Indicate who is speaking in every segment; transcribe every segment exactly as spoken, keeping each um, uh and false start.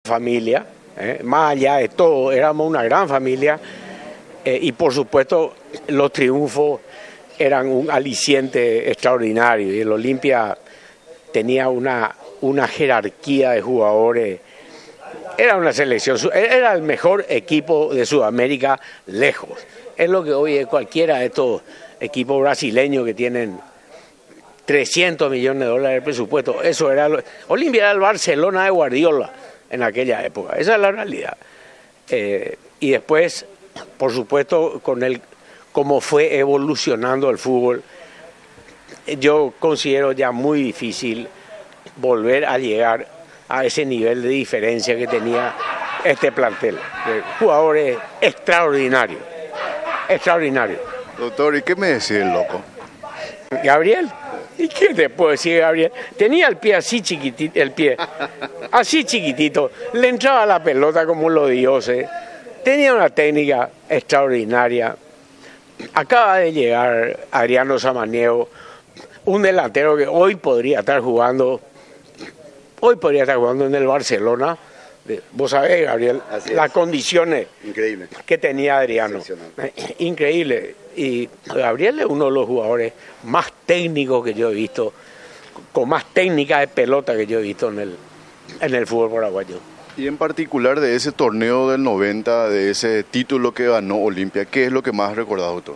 Speaker 1: familia, eh, más allá de todo, éramos una gran familia, eh, y por supuesto los triunfos eran un aliciente extraordinario, y el Olimpia tenía una, una jerarquía de jugadores, era una selección, era el mejor equipo de Sudamérica lejos, es lo que hoy es cualquiera de estos equipos brasileños que tienen trescientos millones de dólares de presupuesto. Eso era, lo, Olimpia era el Barcelona de Guardiola en aquella época, esa es la realidad. Eh, y después, por supuesto, con el cómo fue evolucionando el fútbol, yo considero ya muy difícil volver a llegar a ese nivel de diferencia que tenía este plantel. De jugadores extraordinarios, extraordinarios.
Speaker 2: Doctor, ¿y qué me decía el loco?
Speaker 1: Gabriel, ¿y qué te puedo decir, Gabriel? Tenía el pie así chiquitito, el pie así chiquitito, le entraba la pelota como los dioses, tenía una técnica extraordinaria. Acaba de llegar Adriano Samaniego, un delantero que hoy podría estar jugando, hoy podría estar jugando en el Barcelona. Vos sabés, Gabriel, las condiciones
Speaker 3: Increíble.
Speaker 1: que tenía Adriano. Increíble. Y Gabriel es uno de los jugadores más técnicos que yo he visto, con más técnica de pelota que yo he visto en el, en el fútbol paraguayo.
Speaker 2: Y en particular de ese torneo del noventa, de ese título que ganó Olimpia, ¿qué es lo que más recordado, doctor?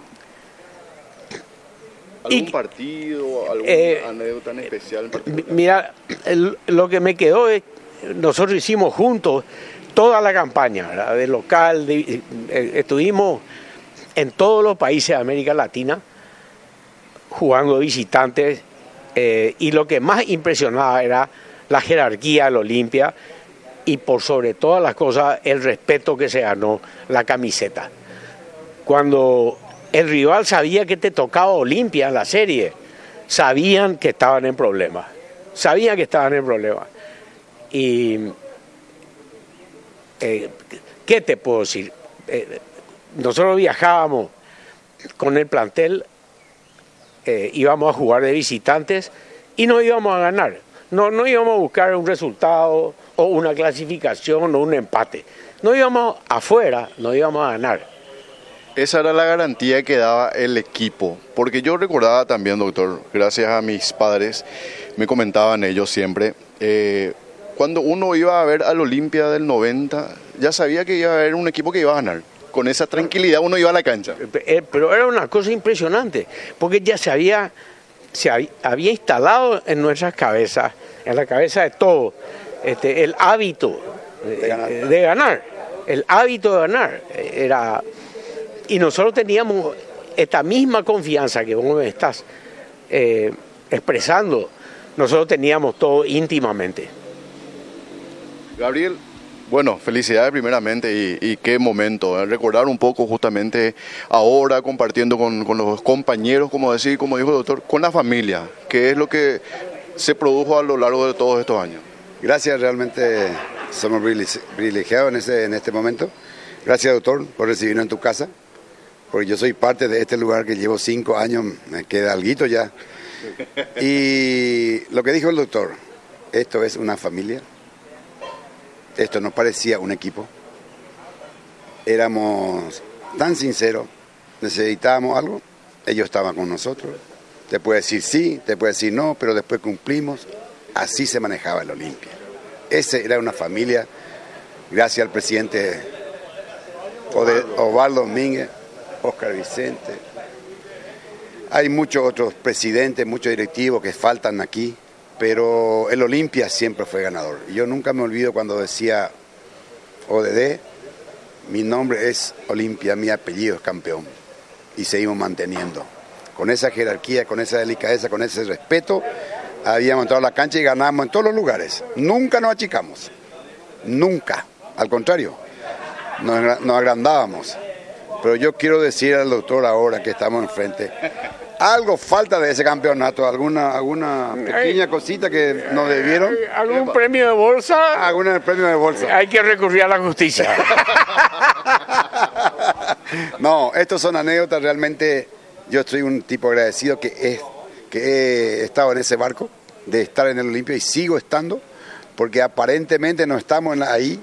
Speaker 2: ¿Algún
Speaker 1: y,
Speaker 2: partido, alguna
Speaker 1: eh, anécdota
Speaker 2: en especial? En particular?
Speaker 1: Mira, el, lo que me quedó es, nosotros hicimos juntos toda la campaña, ¿verdad? De local, de, eh, estuvimos en todos los países de América Latina jugando visitantes, eh, y lo que más impresionaba era la jerarquía del Olimpia y por sobre todas las cosas el respeto que se ganó la camiseta. Cuando el rival sabía que te tocaba Olimpia en la serie, sabían que estaban en problemas, sabían que estaban en problemas. Y eh, ¿qué te puedo decir? Eh, nosotros viajábamos con el plantel, eh, íbamos a jugar de visitantes y no íbamos a ganar, no, no íbamos a buscar un resultado o una clasificación o un empate, no íbamos afuera, no íbamos a ganar.
Speaker 2: Esa era la garantía que daba el equipo, porque yo recordaba también, doctor, gracias a mis padres, me comentaban ellos siempre, eh, cuando uno iba a ver al Olimpia del noventa, ya sabía que iba a haber un equipo que iba a ganar. Con esa tranquilidad uno iba a la cancha.
Speaker 1: Pero era una cosa impresionante, porque ya se había, se había, había instalado en nuestras cabezas, en la cabeza de todos, este, el hábito de ganar. de ganar, el hábito de ganar. Era, y nosotros teníamos esta misma confianza que vos me estás eh, expresando, nosotros teníamos todo íntimamente.
Speaker 2: Gabriel, bueno, felicidades primeramente y, y qué momento, ¿eh? Recordar un poco justamente ahora compartiendo con, con los compañeros, como decir, como dijo el doctor, con la familia, que es lo que se produjo a lo largo de todos estos años.
Speaker 3: Gracias, realmente somos privilegiados en, ese, en este momento. Gracias, doctor, por recibirnos en tu casa, porque yo soy parte de este lugar que llevo cinco años, me queda alguito ya. Y lo que dijo el doctor, esto es una familia. Esto nos parecía un equipo, éramos tan sinceros, necesitábamos algo, ellos estaban con nosotros, te puede decir sí, te puede decir no, pero después cumplimos, así se manejaba el Olimpia. Esa era una familia, gracias al presidente Osvaldo Domínguez, Oscar Vicente, hay muchos otros presidentes, muchos directivos que faltan aquí, pero el Olimpia siempre fue ganador. Y yo nunca me olvido cuando decía O D D, mi nombre es Olimpia, mi apellido es campeón. Y seguimos manteniendo. Con esa jerarquía, con esa delicadeza, con ese respeto, habíamos entrado a la cancha y ganamos en todos los lugares. Nunca nos achicamos. Nunca. Al contrario, nos, nos agrandábamos. Pero yo quiero decir al doctor ahora que estamos enfrente, algo falta de ese campeonato, alguna alguna pequeña cosita que nos debieron.
Speaker 1: ¿Algún premio de bolsa?
Speaker 3: Algún premio de bolsa.
Speaker 1: Hay que recurrir a la justicia.
Speaker 3: No, estos son anécdotas, realmente yo estoy un tipo agradecido que, es, que he estado en ese barco, de estar en el Olimpia y sigo estando, porque aparentemente no estamos en la, ahí,